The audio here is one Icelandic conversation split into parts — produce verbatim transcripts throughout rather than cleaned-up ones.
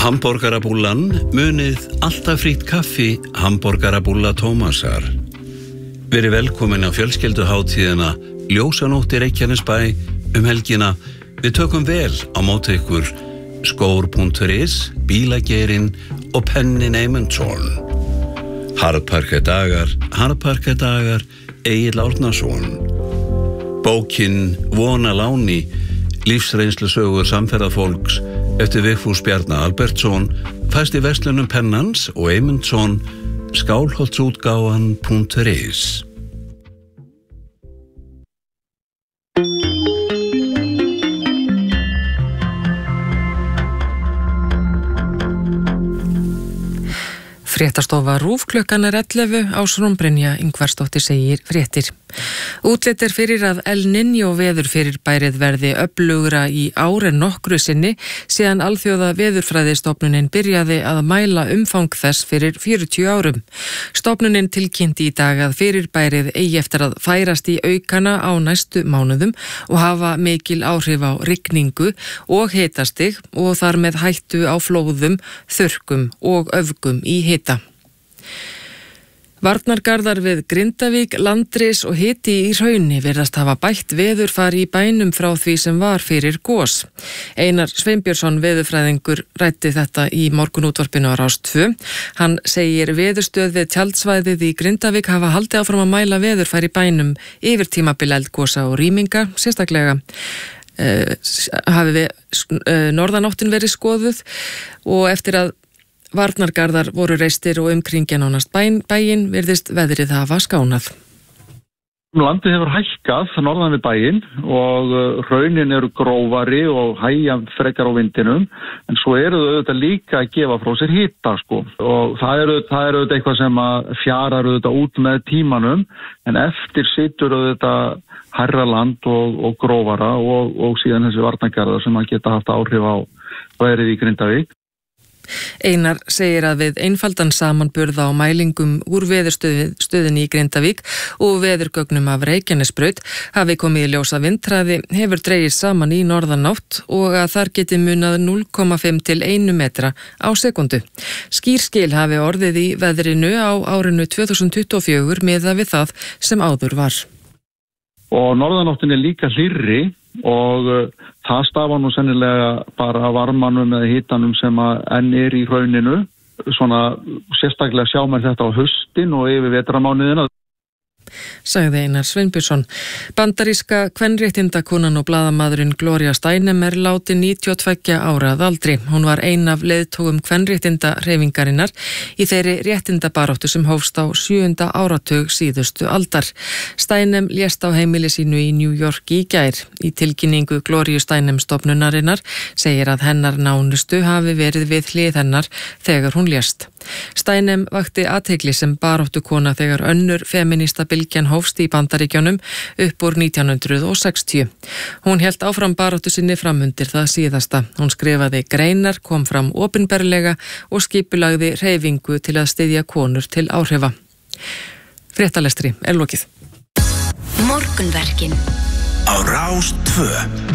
Hamborgarabúllan, munið alltaf frítt kaffi, Hamborgarabúlla Tómasar. Verið velkomin á fjölskylduhátíðina Ljósanótt í Reykjanesbæ um helgina. Við tökum vel á móti ykkur skór punktur is, bílageirinn og pennin Eymundsson. Harðparkadagar, harðparkadagar, Egill Árnason. Bókin Vona láni, lífsreynslusögur samferðafólks eftir Vigfús Bjarna Albertsson, fæst í verslunum Pennans og Eymundsson, skálholtsútgáfan punktur is. Fréttastofa RÚV klukkan er ellefu, Ásrún Brynja Ingvarsdóttir segir fréttir. Útlit er fyrir að El Niño veðurfyrirbærið verði öflugra í ár en nokkru sinni síðan alþjóða veðurfræðistofnunin byrjaði að mæla umfang þess fyrir fjörutíu árum. Stofnunin tilkynnti í dag að fyrirbærið eigi eftir að færast í aukana á næstu mánuðum og hafa mikil áhrif á rigningu og hitastig og þar með hættu á flóðum, þurrkum og öfgum í hita. Varnargarðar við Grindavík, Landris og hiti í Hrauni virðast hafa bætt veðurfar í bænum frá því sem var fyrir gos. Einar Sveinbjörnsson veðurfræðingur ræddi þetta í morgunútvarpinu á Rás tvö. Hann segir veðurstöð við tjaldsvæðið í Grindavík hafa haldið áfram að mæla veðurfar í bænum yfir tímabil eldgosa og rýminga, sérstaklega uh, hafi við uh, norðanáttin verið skoðuð og eftir að varnargarðar voru reistir og umkringja nánast bæin, bæin virðist veðrið hafa skánað. Landið hefur hækkað norðan við bæin og hraunin eru grófari og hægja frekar á vindinum, en svo eru þau auðvitað líka að gefa frá sér hita sko. Og það eru það er auðvitað eitthvað sem að fjarar auðvitað út með tímanum, en eftir situr auðvitað hærra land og, og grófara og, og síðan þessi varnargarðar sem að geta haft áhrif á veðrið í Grindavík. Einar segir að við einfaldan samanburða á mælingum úr veðurstöðinni í Grindavík og veðurgögnum af Reykjanesbraut hafi komið í ljós að vindhraði hefur dregist saman í norðanátt og að þar geti munað núll komma fimm til einn metra á sekundu. Skýrskil hafi orðið í veðrinu á árinu tvö þúsund tuttugu og fjögur miðað við það sem áður var. Og norðanáttin er líka hlýrri og uh, það stafa nú sennilega bara varmanum eða hitanum sem að enn er í hrauninu. Svona sérstaklega sjá mér þetta á haustin og yfir vetramánuðina. Sagði Einar Sveinbjörnsson. Bandaríska kvenréttindakonan og blaðamaðurinn Gloria Steinem er látin níutíu og tveggja ára að aldri. Hún var ein af leiðtogum kvenréttindahreyfingarinnar í þeirri réttindabaráttu sem hófst á sjöunda áratug síðustu aldar. Steinem lést á heimili sínu í New York í gær. Í tilkynningu Gloriu Steinem stofnunarinnar segir að hennar nánustu hafi verið við hlið hennar þegar hún lést. Steinem vakti athygli sem baráttukona þegar önnur feminista bylgjan hófst í Bandaríkjunum upp úr nítján hundruð og sextíu. Hún hélt áfram baráttu sinni framundir það síðasta. Hún skrifaði greinar, kom fram opinberlega og skipulagði hreyfingu til að styðja konur til áhrifa. Fréttalestri er lokið. Morgunverkin á Rás tvö.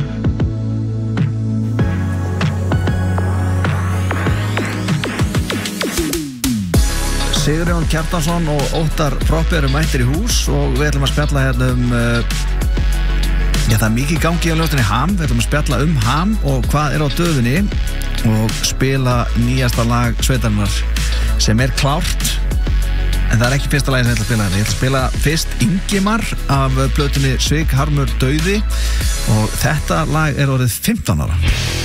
Sigurjón Kjartansson og Óttar Proppé eru mættir í hús og við ætlum að spjalla hérna um uh, já, það er mikið gangi á ljóstinni Ham. Við ætlum að spjalla um Ham og hvað er á döðunni og spila nýjasta lag sveitarinnar sem er klárt, en það er ekki fyrsta lagi sem ég ætla að spila hérna. Ég ætla að spila fyrst Ingimar af plötunni Svik Harmur Dauði og þetta lag er orðið fimmtán ára.